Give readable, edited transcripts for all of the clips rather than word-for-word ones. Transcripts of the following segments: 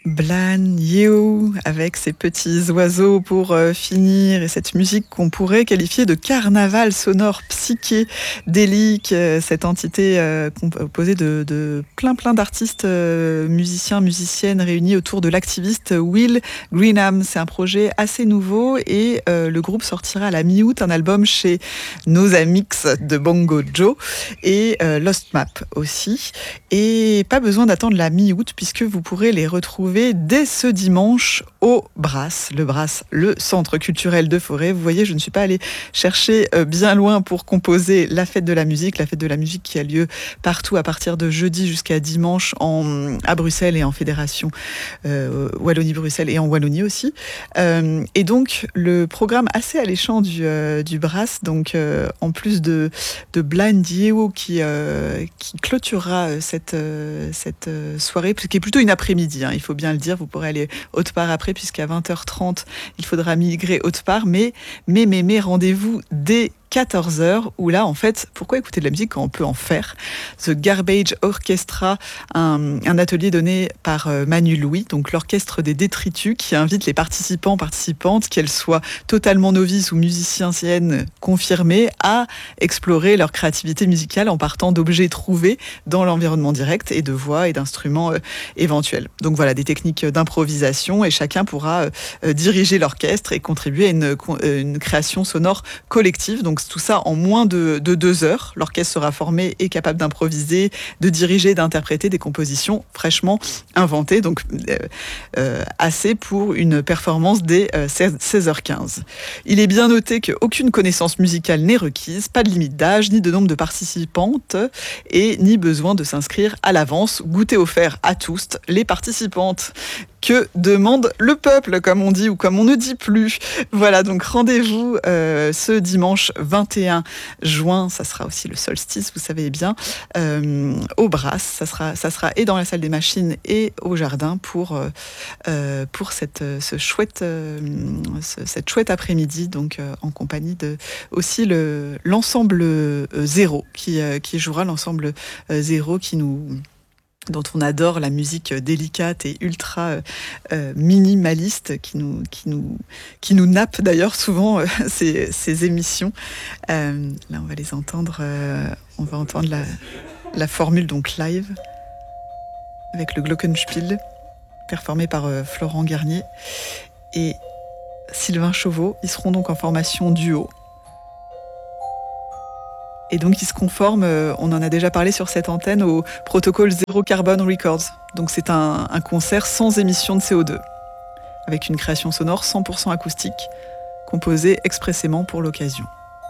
Blan Yeo avec ses petits oiseaux pour finir et cette musique qu'on pourrait qualifier de carnaval sonore psychédélique, cette entité composée de plein d'artistes musiciens, musiciennes réunis autour de l'activiste Will Greenham. C'est un projet assez nouveau et le groupe sortira à la mi-août un album chez nos Amix de Bongo Joe et Lost Map aussi. Et pas besoin d'attendre la mi-août puisque vous pourrez les retrouver dès ce dimanche au Brass, le centre culturel de Forêt. Vous voyez, je ne suis pas allée chercher bien loin pour composer la fête de la musique qui a lieu partout à partir de jeudi jusqu'à dimanche à Bruxelles et en fédération Wallonie-Bruxelles et en Wallonie aussi. Et donc, le programme assez alléchant du Brass, donc en plus de Blind Yeo qui clôturera cette soirée, qui est plutôt une après-midi, il faut bien le dire, vous pourrez aller autre part après, puisqu'à 20h30, il faudra migrer autre part, mais rendez-vous dès 14h, où là, en fait, pourquoi écouter de la musique quand on peut en faire ? The Garbage Orchestra, un atelier donné par Manu Louis, donc l'orchestre des détritus, qui invite les participantes, qu'elles soient totalement novices ou musiciennes confirmées, à explorer leur créativité musicale en partant d'objets trouvés dans l'environnement direct et de voix et d'instruments éventuels. Donc voilà, des techniques d'improvisation et chacun pourra diriger l'orchestre et contribuer à une création sonore collective. Donc tout ça en moins de 2 heures. L'orchestre sera formé et capable d'improviser, de diriger, d'interpréter des compositions fraîchement inventées. Donc assez pour une performance dès 16h15. Il est bien noté qu'aucune connaissance musicale n'est requise, pas de limite d'âge, ni de nombre de participantes, et ni besoin de s'inscrire à l'avance. Goûter offert à tous les participantes. Que demande le peuple, comme on dit ou comme on ne dit plus. Voilà, donc rendez-vous ce dimanche 21 juin, ça sera aussi le solstice, vous savez bien, au Brass. Ça sera et dans la salle des machines et au jardin pour cette chouette après-midi, donc en compagnie de aussi l'ensemble Zéro qui jouera, l'ensemble Zéro dont on adore la musique délicate et ultra minimaliste, qui nous nappe d'ailleurs souvent ces émissions. Là, on va les entendre. On va entendre la formule donc live avec le Glockenspiel, performé par Florent Garnier et Sylvain Chauveau. Ils seront donc en formation duo. Et donc, ils se conforment, on en a déjà parlé sur cette antenne, au protocole Zero Carbon Records. Donc, c'est un concert sans émission de CO2, avec une création sonore 100% acoustique, composée expressément pour l'occasion.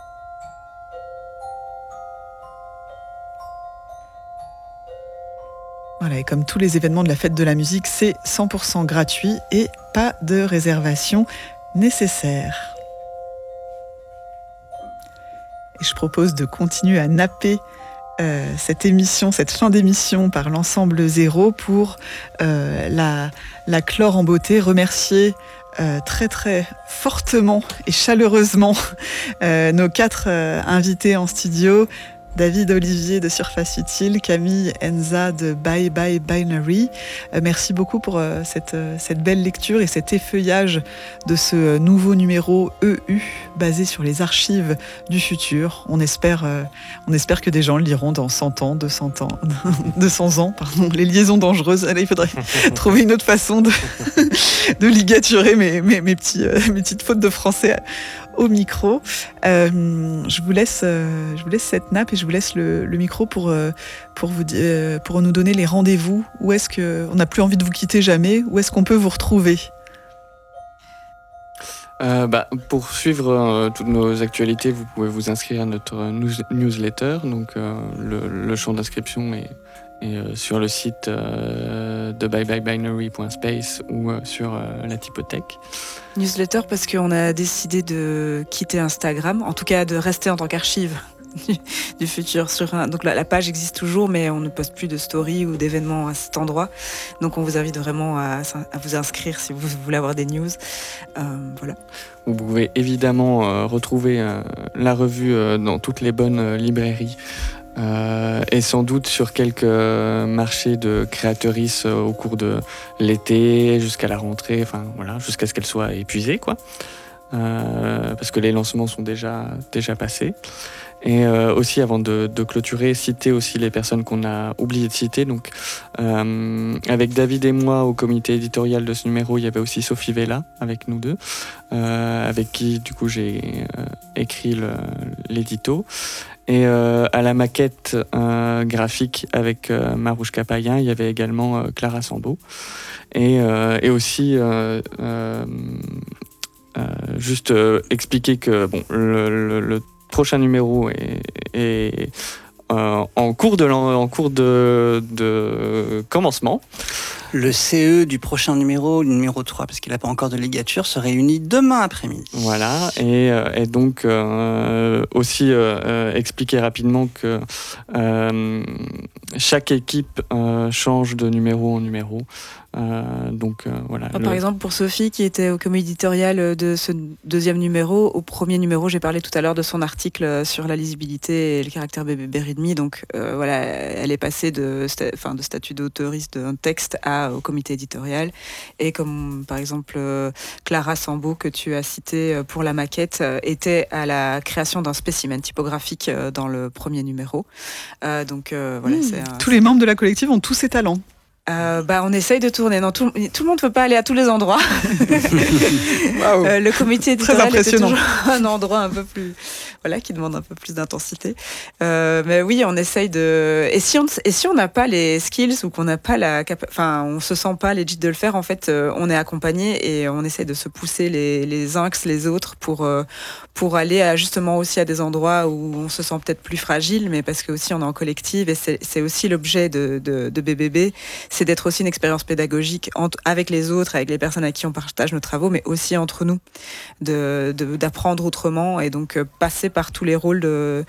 Voilà, et comme tous les événements de la fête de la musique, c'est 100% gratuit et pas de réservation nécessaire. Et je propose de continuer à napper cette fin d'émission par l'ensemble Zéro pour la clore en beauté, remercier très très fortement et chaleureusement nos 4 invités en studio. David Olivier de Surface Utile, Camille Enza de Bye Bye Binary. Merci beaucoup pour cette belle lecture et cet effeuillage de ce nouveau numéro EU basé sur les archives du futur. On espère que des gens le liront dans 100 ans, 200 ans, pardon, les liaisons dangereuses. Là, il faudrait trouver une autre façon de ligaturer mes petites fautes de français au micro. Je vous laisse cette nappe et je vous laisse le micro pour nous donner les rendez-vous. Où est-ce qu'on n'a plus envie de vous quitter jamais ? Où est-ce qu'on peut vous retrouver ? Pour suivre toutes nos actualités, vous pouvez vous inscrire à notre newsletter. Donc le champ d'inscription est sur le site de byebyebinary.space ou sur la typothèque. Newsletter parce qu'on a décidé de quitter Instagram, en tout cas de rester en tant qu'archive du futur. Donc la page existe toujours, mais on ne poste plus de stories ou d'événements à cet endroit. Donc on vous invite vraiment à vous inscrire si vous voulez avoir des news. Voilà. Vous pouvez évidemment retrouver la revue dans toutes les bonnes librairies et sans doute sur quelques marchés de créatrices au cours de l'été jusqu'à la rentrée, enfin voilà, jusqu'à ce qu'elles soient épuisées, quoi. Parce que les lancements sont déjà passés. Et aussi, avant de clôturer, citer aussi les personnes qu'on a oublié de citer. Donc, avec David et moi, au comité éditorial de ce numéro, il y avait aussi Sophie Vella, avec nous deux, avec qui, du coup, j'ai écrit l'édito. Et à la maquette graphique avec Marouchka Payen, il y avait également Clara Sambo. Et aussi... juste expliquer que bon, le prochain numéro est en cours de commencement. Le CE du prochain numéro, le numéro 3, parce qu'il n'a pas encore de ligature, se réunit demain après-midi. Voilà, et donc aussi expliquer rapidement que chaque équipe change de numéro en numéro. Voilà. Par exemple, pour Sophie, qui était au comité éditorial de ce deuxième numéro, au premier numéro, j'ai parlé tout à l'heure de son article sur la lisibilité et le caractère bébé-rythmie. Donc voilà, elle est passée de statut d'auteuriste d'un texte au comité éditorial. Et comme par exemple Clara Sambo, que tu as cité pour la maquette, était à la création d'un spécimen typographique dans le premier numéro. Tous les membres de la collective ont tous ces talents. On essaye de tourner. Non, tout le monde ne peut pas aller à tous les endroits. Wow. Le comité éditorial est toujours un endroit un peu plus, qui demande un peu plus d'intensité. Mais oui, on essaye de. Et si on n'a pas les skills ou qu'on n'a pas on se sent pas legit de le faire, en fait, on est accompagné et on essaye de se pousser les uns que les autres pour aller justement aussi à des endroits où on se sent peut-être plus fragile, mais parce que aussi on est en collective et c'est aussi l'objet de BBB. C'est d'être aussi une expérience pédagogique avec les autres, avec les personnes à qui on partage nos travaux, mais aussi entre nous, d'apprendre autrement et donc passer par tous les rôles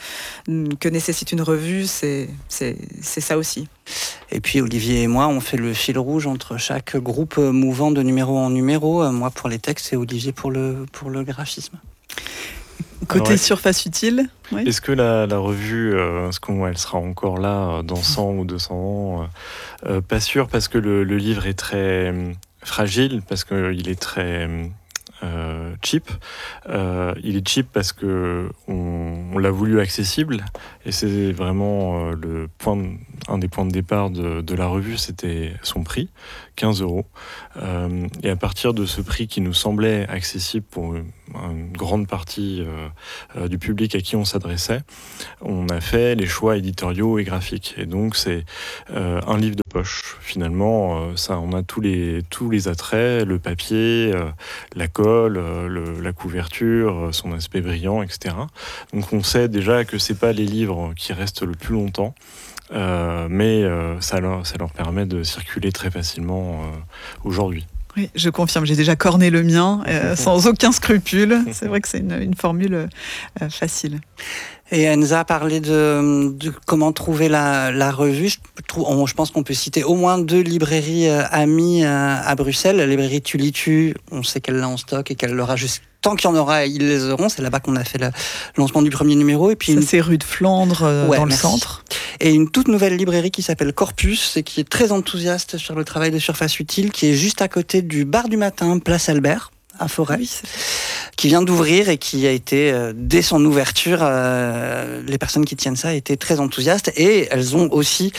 que nécessite une revue, c'est ça aussi. Et puis Olivier et moi, on fait le fil rouge entre chaque groupe mouvant de numéro en numéro, moi pour les textes et Olivier pour le graphisme. Côté surface utile, oui. Est-ce que la revue, elle sera encore là dans 100 ou 200 ans Pas sûr, parce que le livre est très fragile, parce qu'il est très cheap. Il est cheap parce que on l'a voulu accessible, et c'est vraiment un des points de départ de la revue, c'était son prix, 15 €. Et à partir de ce prix qui nous semblait accessible pour une grande partie du public à qui on s'adressait, on a fait les choix éditoriaux et graphiques. Et donc c'est un livre de poche. Finalement, ça, on a tous les attraits, le papier, la colle, la couverture, son aspect brillant, etc. Donc on sait déjà que c'est pas les livres qui restent le plus longtemps. Mais ça leur permet de circuler très facilement aujourd'hui. Oui, je confirme, j'ai déjà corné le mien sans aucun scrupule. C'est vrai que c'est une formule facile. Et Enza a parlé de comment trouver la revue. Je pense qu'on peut citer au moins 2 librairies amies à Bruxelles. La librairie Tulitu, on sait qu'elle l'a en stock et qu'elle l'aura juste. Tant qu'il y en aura, ils les auront. C'est là-bas qu'on a fait le lancement du premier numéro. Et puis c'est rue de Flandre, dans le centre. Et une toute nouvelle librairie qui s'appelle Corpus et qui est très enthousiaste sur le travail de surface utile, qui est juste à côté du bar du matin, place Albert, à Forêt, qui vient d'ouvrir et qui a été, dès son ouverture, les personnes qui tiennent ça étaient très enthousiastes. Et elles ont aussi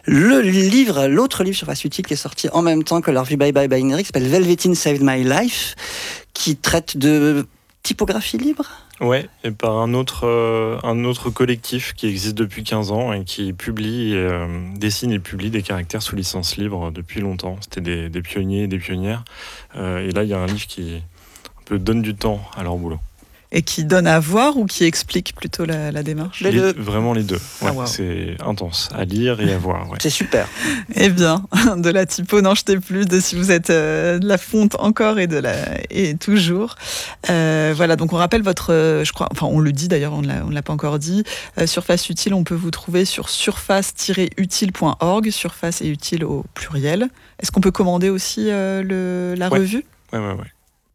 l'autre livre surface utile qui est sorti en même temps que leur revue Bye Bye Binary, qui s'appelle Velveteen Saved My Life, qui traite de typographie libre. Ouais, et par un autre collectif qui existe depuis 15 ans et qui dessine et publie des caractères sous licence libre depuis longtemps. C'était des pionniers et des pionnières. Et là, il y a un livre qui un peu donne du temps à leur boulot. Et qui donne à voir ou qui explique plutôt la démarche ? Vraiment les deux. Ouais, wow. C'est intense à lire et à voir. Ouais. C'est super. Eh bien, de la typo, n'en jetez plus, de si vous êtes de la fonte encore et toujours. Voilà, donc on rappelle on le dit d'ailleurs, on ne l'a pas encore dit. Surface Utile, on peut vous trouver sur surface-utile.org, surface et utile au pluriel. Est-ce qu'on peut commander aussi la revue ? Ouais.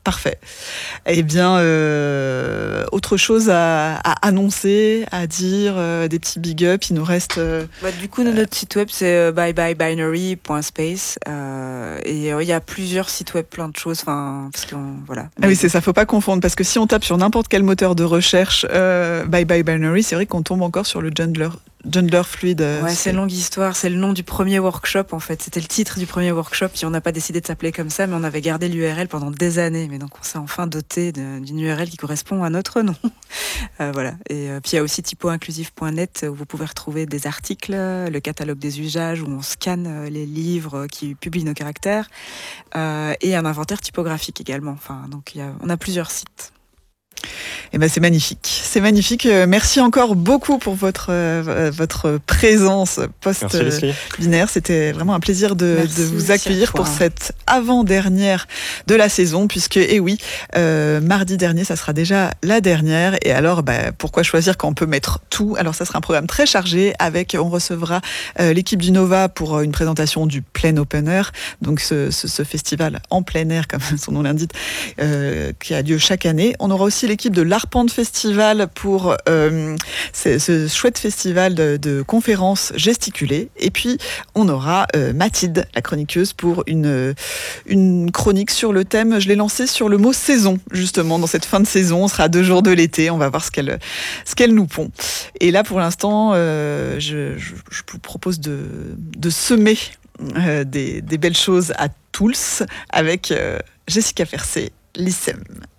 Parfait. Eh bien, autre chose à annoncer, à dire, des petits big up. Il nous reste. Du coup, notre site web, c'est byebyebinary.space. Et il y a plusieurs sites web, plein de choses. Parce que, voilà. Ah oui, c'est ça, faut pas confondre. Parce que si on tape sur n'importe quel moteur de recherche Bye Bye Binary, c'est vrai qu'on tombe encore sur le Gender Fluid. Ouais, c'est une longue histoire. C'est le nom du premier workshop, en fait. C'était le titre du premier workshop. Puis on n'a pas décidé de s'appeler comme ça, mais on avait gardé l'URL pendant des années. Mais donc, on s'est enfin doté d'une URL qui correspond à notre nom. Voilà. Et puis, il y a aussi typoinclusif.net où vous pouvez retrouver des articles, le catalogue des usages, où on scanne les livres qui publient nos caractères, et un inventaire typographique également. Donc, on a plusieurs sites. Eh ben, c'est magnifique. C'est magnifique. Merci encore beaucoup pour votre présence post-binaire. C'était vraiment un plaisir de vous accueillir pour cette avant-dernière de la saison, puisque, mardi dernier, ça sera déjà la dernière. Et alors, pourquoi choisir quand on peut mettre tout? Alors, ça sera un programme très chargé on recevra l'équipe du Nova pour une présentation du Plein Open Air. Donc, ce festival en plein air, comme son nom l'indique, qui a lieu chaque année. On aura aussi l'équipe de l'Arpente Festival pour ce chouette festival de conférences gesticulées. Et puis, on aura Mathilde, la chroniqueuse, pour une chronique sur le thème, je l'ai lancé sur le mot saison, justement, dans cette fin de saison. On sera à 2 jours de l'été, on va voir ce qu'elle nous pond. Et là, pour l'instant, je vous propose de semer des belles choses à tous avec Jessica Fercé, l'ICEM.